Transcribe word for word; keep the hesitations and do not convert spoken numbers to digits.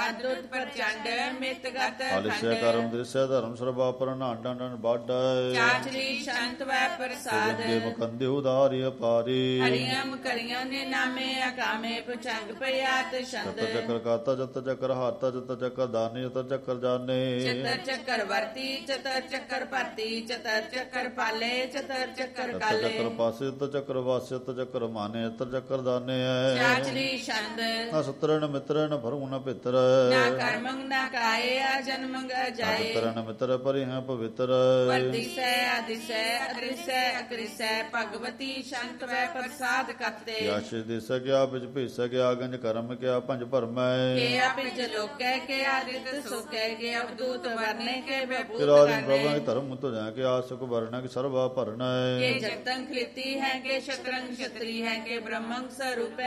ਅਦੁੱਤ ਪ੍ਰਚੰਡ ਮਿਤਗਤ ਆਲਿਸਿਆ ਕਰਮ ਦ੍ਰਿਸ਼ਯ ਧਰਮ ਸਰਬਾ ਪ੍ਰਨਾਨ ਡੰਡਨ ਬਾਡੈ ਚਾਚਰੀ ਸ਼ੰਤ ਵੈ ਪ੍ਰਸਾਦ ਦੇ ਮੁਕੰਦੇ ਉਦਾਰੀ ਅਪਾਰੀ ਹਰੀਅਮ ਕਰਿਓ ਨੇ ਨਾਮੇ ਅਕਾਮੇ ਪੁਚੰਗ ਪਿਆਤ ਸ਼ੰਦ ਚਤਰ ਚੱਕਰ ਕਾਤਾ ਜਤ ਚੱਕਰ ਹਾਤਾ ਜਤ ਚੱਕਰ ਦਾਨੀ ਜਤ ਚੱਕਰ ਜਾਣੇ ਚਤਰ ਚੱਕਰ ਵਰਤੀ ਚਤਰ ਚੱਕਰ ਪਰਤੀ ਚਤਰ ਚੱਕਰ ਪਾਲੇ ਚਤਰ ਚੱਕਰ ਚਤਰ ਕਾਲੇ ਚੱਕਰ ਪਾਸੇ ਤ ਚੱਕਰ ਵਾਸੇ ਤ ਚੱਕਰ ਮਾਨੇ ਚਤਰ ਚੱਕਰ ਦਾਨੇ ਚਾਚਰੀ ਸ਼ੰਦ ਨਾ ਸੁਤਰਨ ਮਿਤਰਨ ਭਰੂ ਨ ਪਿਤਰ ਨਾ ਕਰਮੰਗ ਨਾ ਕਾਏ ਆ ਜਨਮੰਗ ਜਾਏ ਮਿਤਰਨ ਮਿਤਰ ਪਰਿ ਹੈ ਪਵਿੱਤਰ ਵਰਤਿਸੈ ਆਦਿਸੈ ਅਦ੍ਰਿਸੈ ਅਕ੍ਰਿਸੈ ਭਗਵਤੀ ਸ਼ੰਤ ਵੈ ਪ੍ਰਸਾਦ ਕਰਤੇ ਯਾਸ਼ੇ ਦਿਸ ਗਿਆ ਬਿਜ ਭੀਸ ਗਿਆ ਗੰਜ ਕਰਮ ਕਿਆ ਪੰਜ ਭਰਮੈ ਕੇ ਆਪਿਜ ਲੋਕੈ ਕੇ ਆਦਿਤ ਸੁਕੈ ਕੇ ਅਵਦੂਤ ਵਰਨੇ ਕੇ ਵਿਭੂਤ ਕਿਰਾਜ ਕਰਨੇ ਪ੍ਰਭੰ ਧਰਮ ਤੁਜੈ ਕੇ ਆਸੁਕ ਵਰਣਕ ਸਰਵਾ ਭਰਨੈ ਕੇ ਜਗਤੰ ਖਿਤੀ ਹੈ ਕੇ ਸ਼ਤਰੰਗ ਛਤਰੀ ਹੈ ਕੇ ਬ੍ਰਹਮੰ ਸਰੂਪੈ